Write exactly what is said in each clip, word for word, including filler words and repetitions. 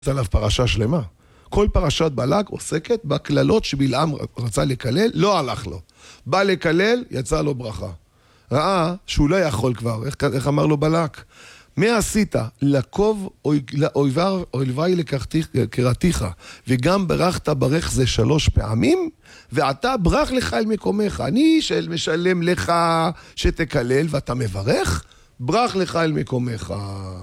עליו פרשה שלמה. כל פרשת בלק עוסקת בכללות שבלעם רצה לקלל, לא הלך לו. בא לקלל, יצא לו ברכה. ראה שהוא לא יכול כבר, איך, איך אמר לו בלק? מה עשית? לקוב אויבי לקראתיך, וגם ברכת ברך זה שלוש פעמים, ואתה ברח לך אל מקומך. אני משלם לך שתקלל ואתה מברך, ברח לך אל מקומך.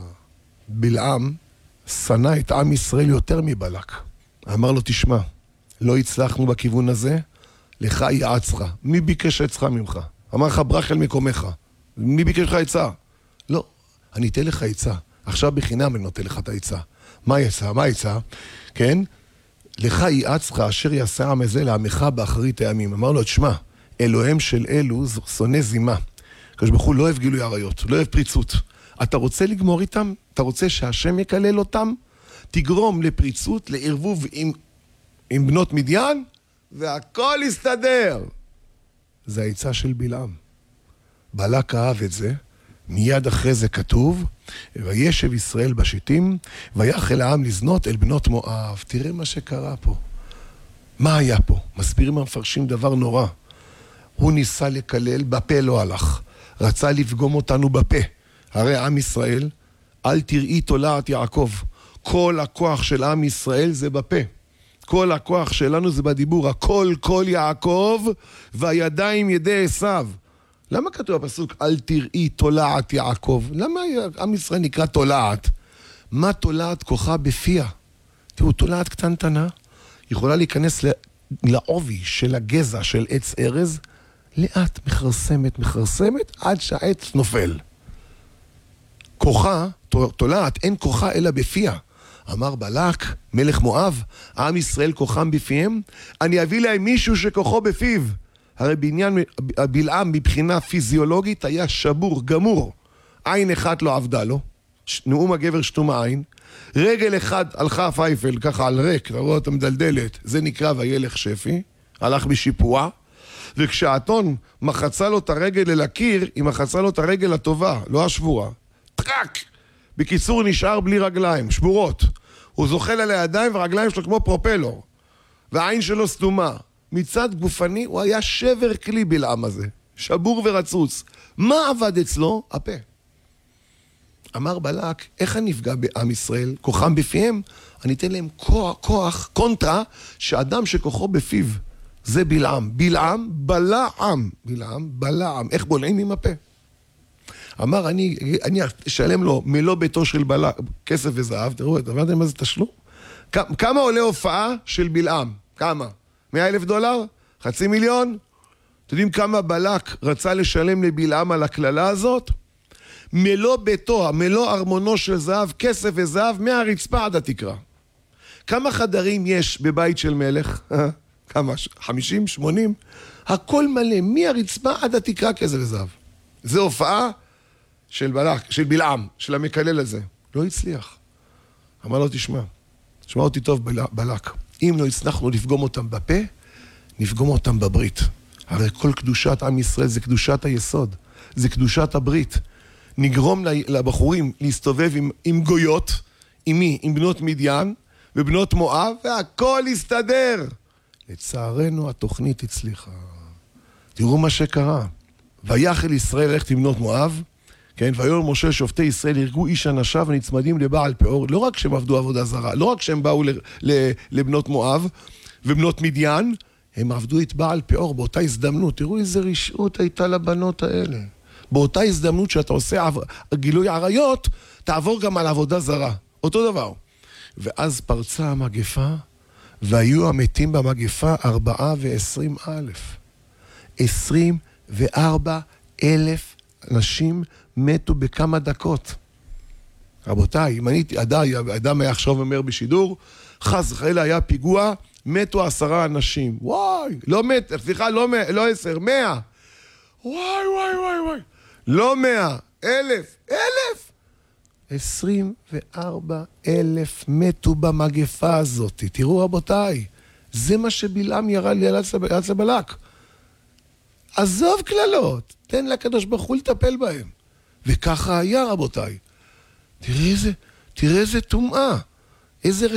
בלעם שנא את עם ישראל יותר מבלק. אמר לו, תשמע, לא הצלחנו בכיוון הזה, לך יעצך. מי ביקש עצך ממך? אמר לך, ברח אל מקומך. מי ביקש לך עצה? לא, אני אתן לך עצה. עכשיו בחינם אני נותן לך את העצה. מה העצה? מה העצה? כן? לך יעצך אשר יעשה עם הזה לעמך באחרית הימים. אמר לו, תשמע, אלוהים של אלו שונא זימה. הקדוש ברוך הוא לא אוהב גילוי עריות, לא אוהב פריצות. אתה רוצה לגמור איתם? אתה רוצה שהשם יקלל אותם? תגרום לפריצות, לערבוב עם, עם בנות מדיין, והכל יסתדר. זה העצה של בלעם. בלק אהב את זה, מיד אחרי זה כתוב, וישב ישראל בשיטים, ויחל העם לזנות אל בנות מואב. תראה מה שקרה פה. מה היה פה? מסבירים המפרשים דבר נורא. הוא ניסה לקלל, בפה לא הלך. רצה לפגום אותנו בפה. הרי עם ישראל, אל תראי תולעת יעקב. כל הכוח של עם ישראל זה בפה. כל הכוח שלנו זה בדיבור. הכל כל יעקב והידיים ידי עשיו. למה כתוב הפסוק אל תראי תולעת יעקב? למה עם ישראל נקרא תולעת? מה תולעת כוחה בפיה? תראו, תולעת קטנטנה יכולה להיכנס לעובי של הגזע של עץ ארז, לאט מחרסמת, מחרסמת עד שהעץ נופל. כוחה, תולעת, אין כוחה אלא בפיה. אמר בלק, מלך מואב, עם ישראל כוחם בפיהם, אני אביא להם מישהו שכוחו בפיו. הרי בעניין בלעם מבחינה פיזיולוגית היה שבור, גמור. עין אחת לא עבדה לו, נאום הגבר שתום העין, רגל אחד הלכה פייפל, ככה על ריק, ראו אותה מדלדלת, זה נקרא וילך שפי, הלך בשיפוע, וכשהאתון מחצה לו את הרגל אל הקיר, היא מחצה לו את הרגל הטובה, לא השבורה. טרק! בקיצור נשאר בלי רגליים, שבורות. הוא זוחל על הידיים והרגליים שלו כמו פרופלור. והעין שלו סתומה. מצד גופני הוא היה שבר כלי בלעם הזה. שבור ורצוץ. מה עבד אצלו? הפה. אמר בלק, איך אני נפגע בעם ישראל? כוחם בפיהם? אני אתן להם כוח, כוח, קונטרה, שאדם שכוחו בפיו. זה בלעם. בלעם, בלעם. בלעם, בלעם. איך בולעים עם הפה? אמר, אני, אני אשלם לו מלוא ביתו של בלק, כסף וזהב. תראו, אתה הבנתם מה זה תשלום? כמה עולה הופעה של בלעם? כמה? מאה אלף דולר? חצי מיליון? אתם יודעים כמה בלק רצה לשלם לבלעם על הכללה הזאת? מלוא ביתו, מלוא ארמונו של זהב, כסף וזהב, מהרצפה עד התקרה. כמה חדרים יש בבית של מלך? כמה? חמישים? שמונים? הכל מלא, מהרצפה עד התקרה כסף וזהב. זה הופעה של בלק, של בלעם, של המקלל הזה. לא הצליח. אמר לו, תשמע, תשמע אותי טוב בלק. אם לא הצלחנו לפגום אותם בפה, נפגום אותם בברית. הרי כל קדושת עם ישראל זה קדושת היסוד, זה קדושת הברית. נגרום לבחורים להסתובב עם, עם גויות, עם מי? עם בנות מדיין ובנות מואב, והכל יסתדר. לצערנו התוכנית הצליחה. תראו מה שקרה. ויחל ישראל ללכת עם בנות מואב, כן, ויאמר משה שופטי ישראל הרגו איש אנשיו ונצמדים לבעל פאור. לא רק שהם עבדו עבודה זרה, לא רק שהם באו ל, ל, לבנות מואב ובנות מדיין, הם עבדו את בעל פאור באותה הזדמנות. תראו איזה רשעות הייתה לבנות האלה. באותה הזדמנות שאתה עושה עב... גילוי עריות, תעבור גם על עבודה זרה. אותו דבר. ואז פרצה המגפה, והיו המתים במגפה ארבעה ועשרים אלף. עשרים וארבע אלף אנשים מתו בכמה דקות. רבותיי, אם אני, אדם, אדם היה עכשיו אומר בשידור, חס וחלילה היה פיגוע, מתו עשרה אנשים. וואי, לא מת, סליחה, לא, לא עשר, מאה. וואי, וואי, וואי, וואי. לא מאה, אלף, אלף. עשרים וארבע אלף מתו במגפה הזאת. תראו רבותיי, זה מה שבלעם ירד לי על בלק. עזוב כללות, תן לקדוש ברוך הוא לטפל בהם. וככה היה רבותיי. תראה איזה, תראה איזה טומאה. איזה